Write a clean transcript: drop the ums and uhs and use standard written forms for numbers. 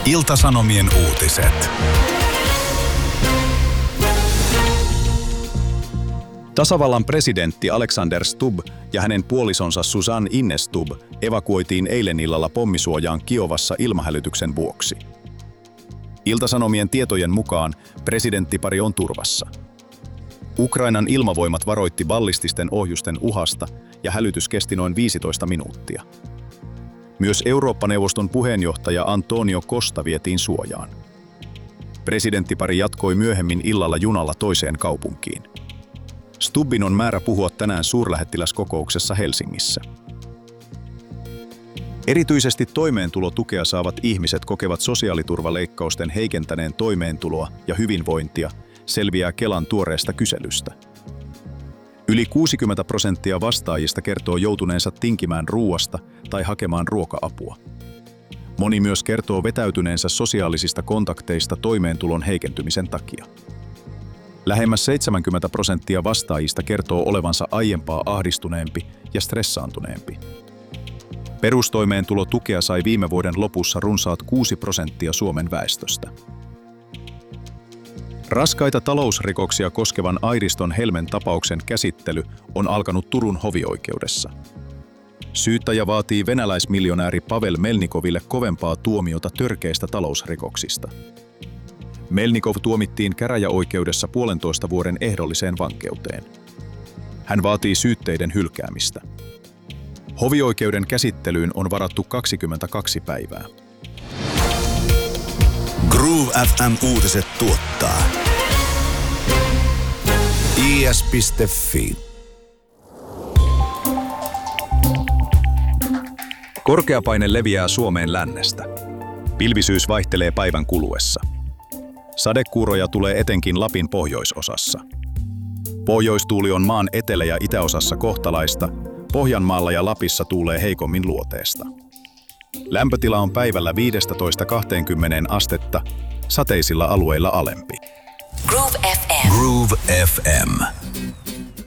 Ilta-Sanomien uutiset. Tasavallan presidentti Alexander Stubb ja hänen puolisonsa Susanne Ines Stubb evakuoitiin eilen illalla pommisuojaan Kiovassa ilmahälytyksen vuoksi. Ilta-Sanomien tietojen mukaan presidenttipari on turvassa. Ukrainan ilmavoimat varoitti ballististen ohjusten uhasta ja hälytys kesti noin 15 minuuttia. Myös Eurooppa-neuvoston puheenjohtaja Antonio Costa vietiin suojaan. Presidenttipari jatkoi myöhemmin illalla junalla toiseen kaupunkiin. Stubbin on määrä puhua tänään suurlähettiläskokouksessa Helsingissä. Erityisesti toimeentulotukea saavat ihmiset kokevat sosiaaliturvaleikkausten heikentäneen toimeentuloa ja hyvinvointia, selviää Kelan tuoreesta kyselystä. Yli 60% vastaajista kertoo joutuneensa tinkimään ruuasta tai hakemaan ruoka-apua. Moni myös kertoo vetäytyneensä sosiaalisista kontakteista toimeentulon heikentymisen takia. Lähemmäs 70% vastaajista kertoo olevansa aiempaa ahdistuneempi ja stressaantuneempi. Perustoimeentulotukea sai viime vuoden lopussa runsaat 6% Suomen väestöstä. Raskaita talousrikoksia koskevan Airiston Helmen tapauksen käsittely on alkanut Turun hovioikeudessa. Syyttäjä vaatii venäläismiljonääri Pavel Melnikoville kovempaa tuomiota törkeistä talousrikoksista. Melnikov tuomittiin käräjäoikeudessa 1,5 vuoden ehdolliseen vankeuteen. Hän vaatii syytteiden hylkäämistä. Hovioikeuden käsittelyyn on varattu 22 päivää. Groove FM uutiset tuottaa is.fi. Korkeapaine leviää Suomeen lännestä. Pilvisyys vaihtelee päivän kuluessa. Sadekuuroja tulee etenkin Lapin pohjoisosassa. Pohjoistuuli on maan etelä- ja itäosassa kohtalaista, Pohjanmaalla ja Lapissa tuulee heikommin luoteesta. Lämpötila on päivällä 15–20 astetta, sateisilla alueilla alempi. Groove FM.